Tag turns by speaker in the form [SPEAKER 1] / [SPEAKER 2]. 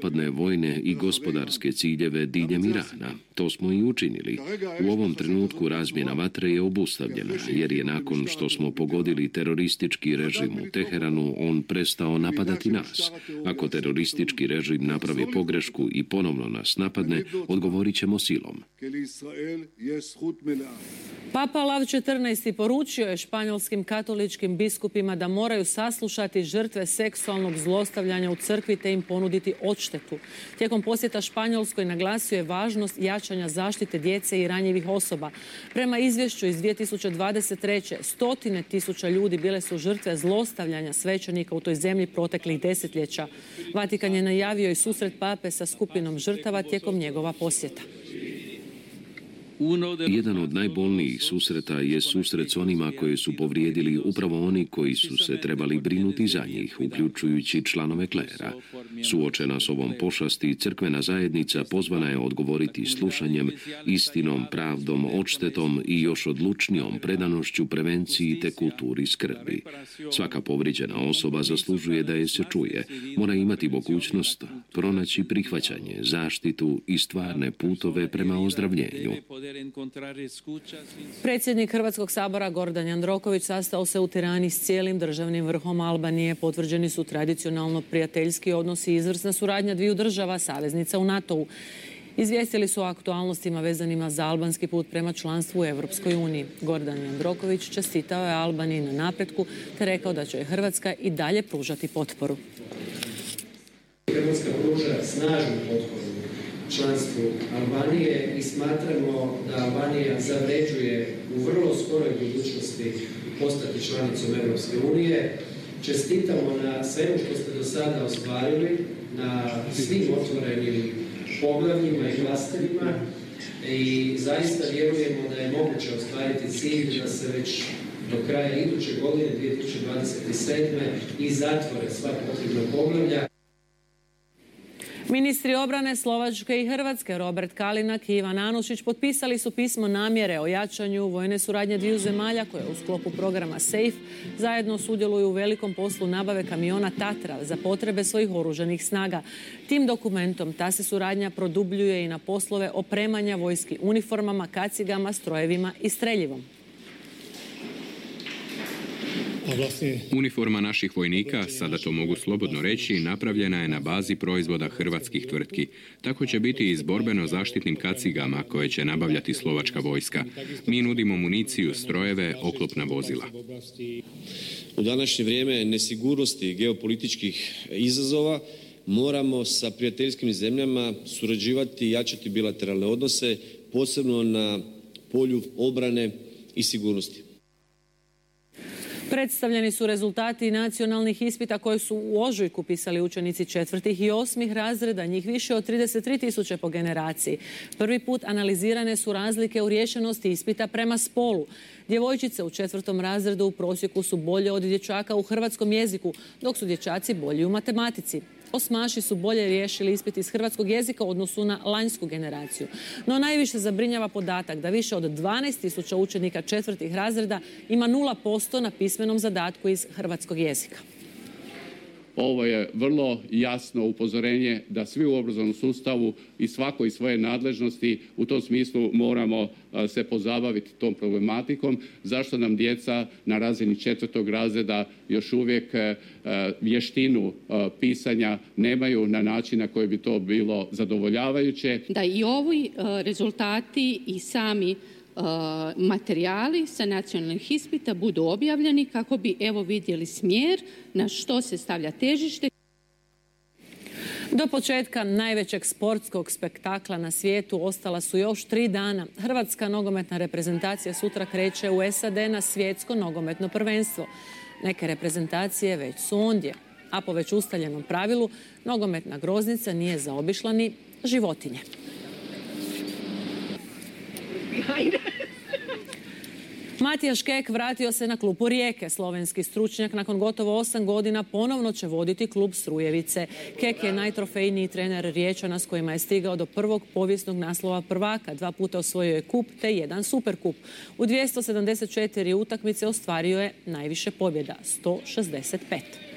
[SPEAKER 1] zapadne vojne i gospodarske ciljeve diljem Irana. To smo i učinili. U ovom trenutku razmjena vatre je obustavljena, jer je nakon što smo pogodili teroristički režim u Teheranu, on prestao napadati nas. Ako teroristički režim napravi pogrešku i ponovno nas napadne, odgovorit ćemo silom.
[SPEAKER 2] Papa Lav XIV. Poručio je španjolskim katoličkim biskupima da moraju saslušati žrtve seksualnog zlostavljanja u crkvi te im ponuditi odštetu. Tijekom posjeta Španjolskoj naglasio je važnost jačanja zaštite djece i ranjivih osoba. Prema izvješću iz 2023. 100.000 ljudi bile su žrtve zlostavljanja svećenika u toj zemlji proteklih desetljeća. Vatikan je najavio i susret pape sa skupinom žrtava tijekom njegova posjeta.
[SPEAKER 1] Jedan od najbolnijih susreta je susret s onima koji su povrijedili upravo oni koji su se trebali brinuti za njih, uključujući članove klera. Suočena s ovom pošasti, crkvena zajednica pozvana je odgovoriti slušanjem, istinom, pravdom, odštetom i još odlučnijom predanošću prevenciji te kulturi skrbi. Svaka povrijeđena osoba zaslužuje da je se čuje. Mora imati mogućnost pronaći prihvaćanje, zaštitu i stvarne putove prema ozdravljenju.
[SPEAKER 2] Predsjednik Hrvatskog sabora Gordan Jandroković sastao se u Tirani s cijelim državnim vrhom Albanije. Potvrđeni su tradicionalno prijateljski odnosi i izvrsna suradnja dviju država saveznica u NATO-u. Izvijestili su o aktualnostima vezanima za albanski put prema članstvu u Europskoj uniji. Gordan Jandroković čestitao je Albaniji na napretku te rekao da će Hrvatska i dalje pružati potporu.
[SPEAKER 3] Hrvatska pruža snažnu potporu članstvu Albanije i smatramo da Albanija zavređuje u vrlo skoroj budućnosti postati članicom Europske unije. Čestitamo na svemu što ste do sada ostvarili, na svim otvorenim poglavljima i klasterima i zaista vjerujemo da je moguće ostvariti cilj da se već do kraja iduće godine, 2027. i zatvore sva potrebna poglavlja.
[SPEAKER 2] Ministri obrane Slovačke i Hrvatske Robert Kalinak i Ivan Anušić potpisali su pismo namjere o jačanju vojne suradnje dviju zemalja koje u sklopu programa SAFE zajedno sudjeluju u velikom poslu nabave kamiona Tatra za potrebe svojih oružanih snaga. Tim dokumentom ta se suradnja produbljuje i na poslove opremanja vojski uniformama, kacigama, strojevima i streljivom.
[SPEAKER 4] Uniforma naših vojnika, sada to mogu slobodno reći, napravljena je na bazi proizvoda hrvatskih tvrtki. Tako će biti i s borbeno-zaštitnim kacigama koje će nabavljati slovačka vojska. Mi nudimo municiju, strojeve, oklopna vozila.
[SPEAKER 5] U današnje vrijeme nesigurnosti i geopolitičkih izazova moramo sa prijateljskim zemljama surađivati i jačati bilateralne odnose, posebno na polju obrane i sigurnosti.
[SPEAKER 2] Predstavljeni su rezultati nacionalnih ispita koje su u ožujku pisali učenici 4. i 8. razreda, njih više od 33.000 po generaciji. Prvi put analizirane su razlike u riješenosti ispita prema spolu. Djevojčice u 4. razredu u prosjeku su bolje od dječaka u hrvatskom jeziku, dok su dječaci bolji u matematici. Osmaši su bolje riješili ispit iz hrvatskog jezika u odnosu na lanjsku generaciju. No najviše zabrinjava podatak da više od 12.000 učenika 4. razreda ima 0% na pismenom zadatku iz hrvatskog jezika.
[SPEAKER 6] Ovo je vrlo jasno upozorenje da svi u obrazovnom sustavu i svako iz svoje nadležnosti u tom smislu moramo se pozabaviti tom problematikom. Zašto nam djeca na razini 4. razreda još uvijek vještinu pisanja nemaju na način na koji bi to bilo zadovoljavajuće.
[SPEAKER 7] Da i ovi rezultati i sami materijali sa nacionalnih ispita budu objavljeni kako bi evo vidjeli smjer na što se stavlja težište.
[SPEAKER 2] Do početka najvećeg sportskog spektakla na svijetu ostala su još 3 dana. Hrvatska nogometna reprezentacija sutra kreće u SAD na svjetsko nogometno prvenstvo. Neke reprezentacije već su ondje, a po već ustaljenom pravilu nogometna groznica nije zaobišla ni životinje. Matija Škek vratio se na klupu Rijeke. Slovenski stručnjak nakon gotovo 8 godina ponovno će voditi klub Strujevice. Kek je najtrofejniji trener Riječana s kojima je stigao do prvog povijesnog naslova prvaka. 2 puta osvojio je kup te 1 superkup. U 274 utakmice ostvario je najviše pobjeda, 165.